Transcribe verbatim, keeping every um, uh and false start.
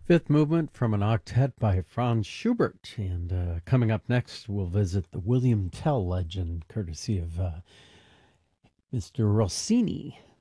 Fifth movement from an octet by Franz Schubert. And uh, coming up next, we'll visit the William Tell legend, courtesy of uh, Mister Rossini.